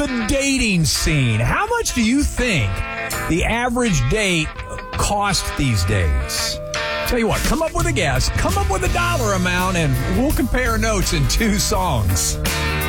the dating scene. How much do you think the average date costs these days? Tell you what, come up with a guess, come up with a dollar amount, and we'll compare notes in 2 songs.